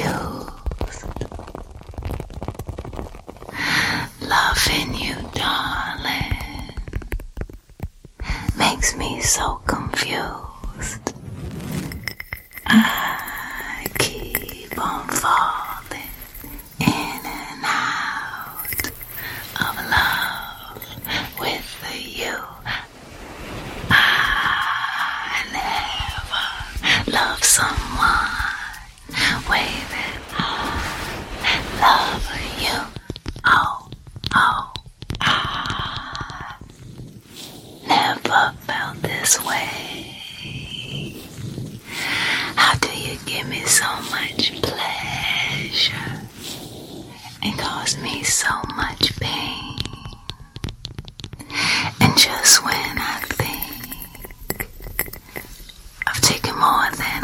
Loving you, darling, makes me so confused. I keep on falling in and out of love with you. I never love someone way that I love you. Oh, I never felt this way. How do you give me so much pleasure and cause me so much pain? And just when I think I've taken more than